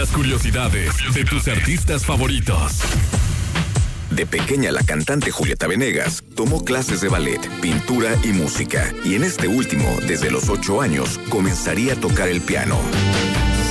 Las curiosidades de tus artistas favoritos. De pequeña, la cantante Julieta Venegas tomó clases de ballet, pintura y música. Y en este último, desde los 8 años, comenzaría a tocar el piano.